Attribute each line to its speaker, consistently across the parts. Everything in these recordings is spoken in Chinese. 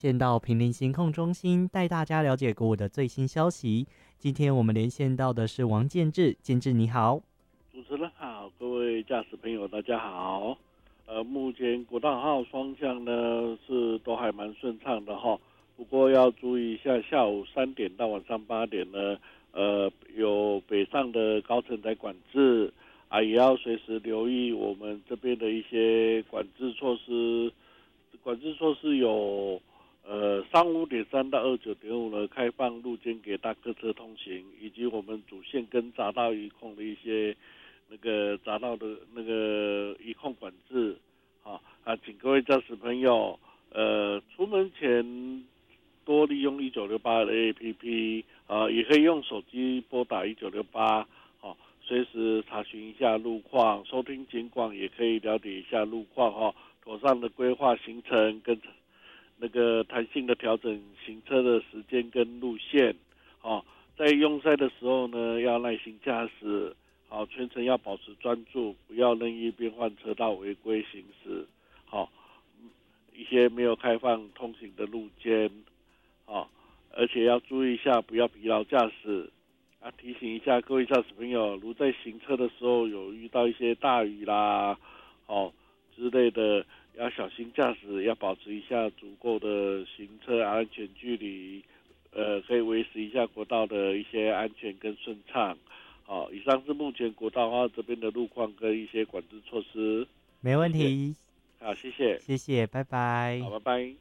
Speaker 1: 见到坪林行控中心，带大家了解国五的最新消息。今天我们连线到的是王建志，建志你好。
Speaker 2: 主持人好，各位驾驶朋友大家好。目前国道号双向呢是都还蛮顺畅的哈，不过要注意一下，下午3点到晚上8点呢，有北上的高承载管制啊，也要随时留意我们这边的一些管制措施。管制措施有35.3到29.5呢，开放路肩给大客车通行，以及我们主线跟匝道移控的一些那个匝道的那个移控管制。请各位驾驶朋友，出门前多利用1968的 APP，也可以用手机拨打1968，随时查询一下路况，收听警广也可以了解一下路况，妥善的规划行程跟那个弹性的调整行车的时间跟路线，在用赛的时候呢，要耐心驾驶，全程要保持专注，不要任意变换车道违规行驶，一些没有开放通行的路肩，而且要注意一下，不要疲劳驾驶。提醒一下各位驾驶朋友，如在行车的时候有遇到一些大雨啦，之类的，要小心驾驶，要保持一下足够的行车安全距离，可以维持一下国道的一些安全跟顺畅。以上是目前国道号这边的路况跟一些管制措施。
Speaker 1: 没问题。
Speaker 2: 好，谢谢。
Speaker 1: 谢谢，拜拜。
Speaker 2: 好，拜拜。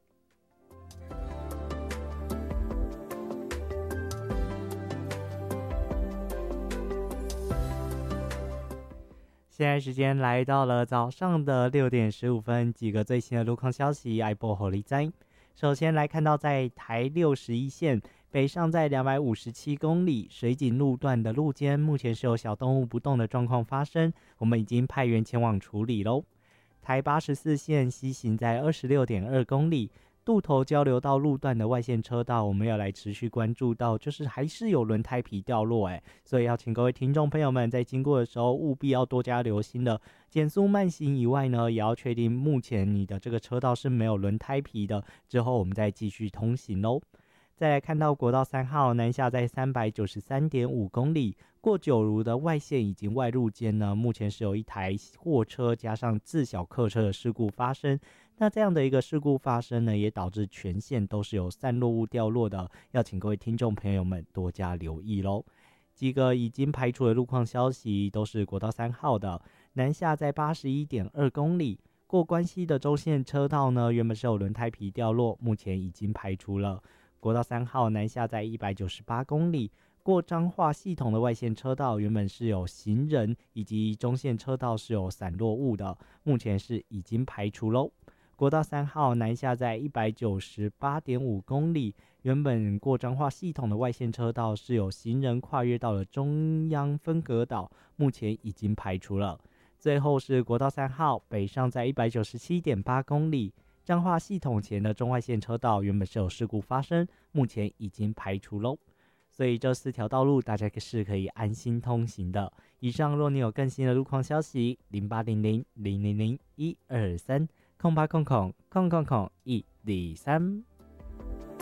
Speaker 1: 现在时间来到了早上的6点15分，几个最新的路况消息爱播给你知。首先来看到在台61线北上在257公里水井路段的路肩，目前是有小动物不动的状况发生，我们已经派员前往处理咯。台84线西行在26.2公里渡头交流道路段的外线车道，我们要来持续关注到，就是还是有轮胎皮掉落，所以要请各位听众朋友们在经过的时候务必要多加留心的。减速慢行以外呢，也要确定目前你的这个车道是没有轮胎皮的，之后我们再继续通行咯。再来看到国道3号南下在393.5公里过九如的外线以及外入间呢，目前是有一台货车加上自小客车的事故发生。那这样的一个事故发生呢，也导致全线都是有散落物掉落的，要请各位听众朋友们多加留意咯。几个已经排除的路况消息都是国道3号的南下在81.2公里过关西的周线车道呢，原本是有轮胎皮掉落，目前已经排除了。国道3号南下在198公里过彰化系统的外线车道，原本是有行人以及中线车道是有散落物的，目前是已经排除咯。国道3号南下在198.5公里原本过彰化系统的外线车道是有行人跨越到了中央分隔岛，目前已经排除了。最后是国道3号北上在197.8公里彰化系统前的中外线车道，原本是有事故发生，目前已经排除咯。所以这4条道路大家是可以安心通行的。以上若你有更新的路况消息，0800-000-123 0800-123